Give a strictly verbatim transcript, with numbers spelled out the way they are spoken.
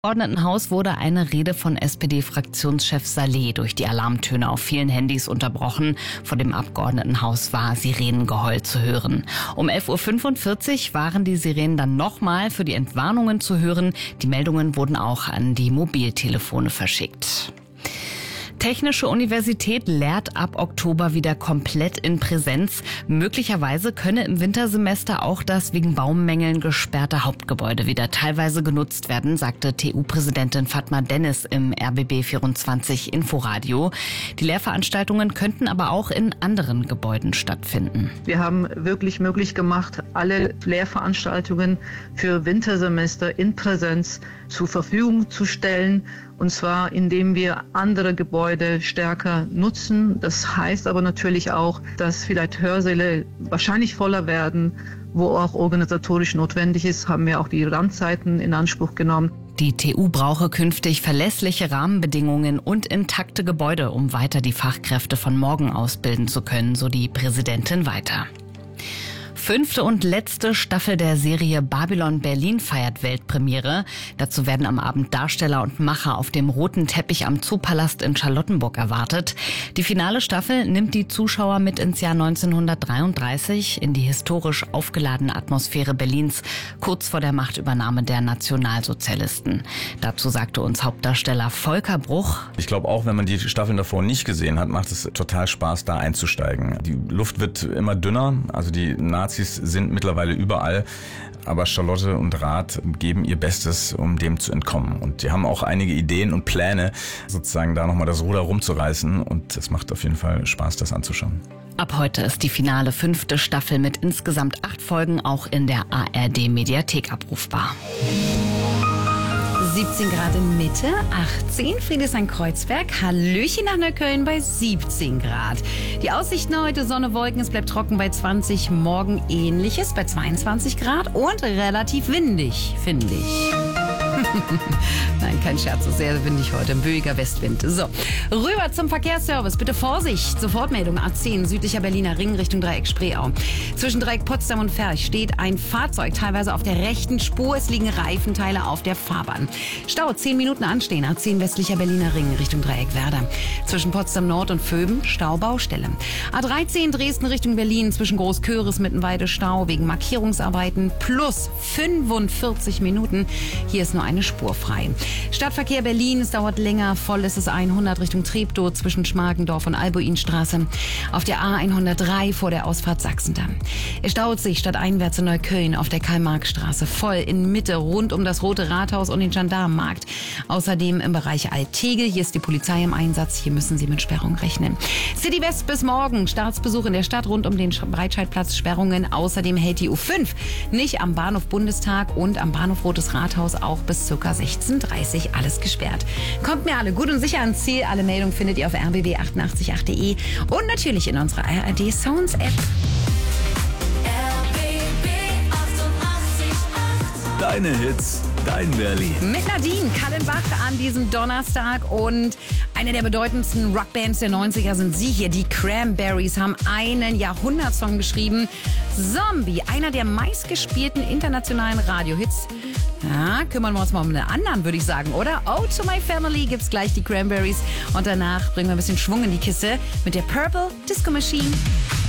Im Abgeordnetenhaus wurde eine Rede von S P D-Fraktionschef Saleh durch die Alarmtöne auf vielen Handys unterbrochen. Vor dem Abgeordnetenhaus war Sirenengeheul zu hören. Um elf Uhr fünfundvierzig waren die Sirenen dann nochmal für die Entwarnungen zu hören. Die Meldungen wurden auch an die Mobiltelefone verschickt. Technische Universität lehrt ab Oktober wieder komplett in Präsenz. Möglicherweise könne im Wintersemester auch das wegen Baummängeln gesperrte Hauptgebäude wieder teilweise genutzt werden, sagte T U-Präsidentin Fatma Dennis im R B B vierundzwanzig Inforadio. Die Lehrveranstaltungen könnten aber auch in anderen Gebäuden stattfinden. Wir haben wirklich möglich gemacht, alle Lehrveranstaltungen für Wintersemester in Präsenz zur Verfügung zu stellen. Und zwar, indem wir andere Gebäude stärker nutzen. Das heißt aber natürlich auch, dass vielleicht Hörsäle wahrscheinlich voller werden, wo auch organisatorisch notwendig ist, haben wir auch die Randzeiten in Anspruch genommen. Die T U brauche künftig verlässliche Rahmenbedingungen und intakte Gebäude, um weiter die Fachkräfte von morgen ausbilden zu können, so die Präsidentin weiter. Fünfte und letzte Staffel der Serie Babylon Berlin feiert Weltpremiere. Dazu werden am Abend Darsteller und Macher auf dem roten Teppich am Zoopalast in Charlottenburg erwartet. Die finale Staffel nimmt die Zuschauer mit ins Jahr neunzehnhundertdreiunddreißig, in die historisch aufgeladene Atmosphäre Berlins, kurz vor der Machtübernahme der Nationalsozialisten. Dazu sagte uns Hauptdarsteller Volker Bruch: Ich glaube, auch wenn man die Staffeln davor nicht gesehen hat, macht es total Spaß, da einzusteigen. Die Luft wird immer dünner, also die Nazis sind mittlerweile überall, aber Charlotte und Rath geben ihr Bestes, um dem zu entkommen. Und die haben auch einige Ideen und Pläne, sozusagen da nochmal das Ruder rumzureißen. Und es macht auf jeden Fall Spaß, das anzuschauen. Ab heute ist die finale fünfte Staffel mit insgesamt acht Folgen auch in der A R D-Mediathek abrufbar. siebzehn Grad in Mitte, achtzehn Friedrichshain-Kreuzberg, Hallöchen nach Neukölln bei siebzehn Grad. Die Aussichten heute, Sonne, Wolken, es bleibt trocken bei zwanzig, morgen ähnliches bei zweiundzwanzig Grad und relativ windig, finde ich. Nein, kein Scherz, so sehr windig heute, ein böiger Westwind. So, rüber zum Verkehrsservice. Bitte Vorsicht, Sofortmeldung A zehn, südlicher Berliner Ring Richtung Dreieck Spreeau. Zwischen Dreieck Potsdam und Ferch steht ein Fahrzeug teilweise auf der rechten Spur. Es liegen Reifenteile auf der Fahrbahn. Stau, zehn Minuten anstehen, A zehn westlicher Berliner Ring Richtung Dreieck Werder. Zwischen Potsdam Nord und Vöben Staubaustelle. A dreizehn Dresden Richtung Berlin, zwischen Großköris, Mittenweide Stau wegen Markierungsarbeiten plus fünfundvierzig Minuten. Hier ist nur eine Spur frei. Stadtverkehr Berlin, es dauert länger, voll ist es hundert Richtung Treptow zwischen Schmargendorf und Albuinstraße. Auf der A hundertdrei vor der Ausfahrt Sachsendamm. Es staut sich stadteinwärts in Neukölln auf der Karl-Marx-Straße voll in Mitte rund um das Rote Rathaus und den Gendarmenmarkt. Außerdem im Bereich Alt-Tegel, hier ist die Polizei im Einsatz, hier müssen Sie mit Sperrung rechnen. City West bis morgen, Staatsbesuch in der Stadt rund um den Breitscheidplatz, Sperrungen. Außerdem hält die U fünf nicht am Bahnhof Bundestag und am Bahnhof Rotes Rathaus auch bis ca. sechzehn Uhr dreißig alles gesperrt. Kommt mir alle gut und sicher ans Ziel. Alle Meldungen findet ihr auf r b b achtundachtzig punkt acht punkt de und natürlich in unserer A R D Sounds App. Deine Hits, dein Berlin. Mit Nadine Kallenbach an diesem Donnerstag und eine der bedeutendsten Rockbands der neunziger sind sie hier. Die Cranberries haben einen Jahrhundertsong geschrieben. Zombie, einer der meistgespielten internationalen Radiohits. Ja, kümmern wir uns mal um einen anderen, würde ich sagen, oder? Oh, to my family gibt's gleich die Cranberries. Und danach bringen wir ein bisschen Schwung in die Kiste mit der Purple Disco Machine.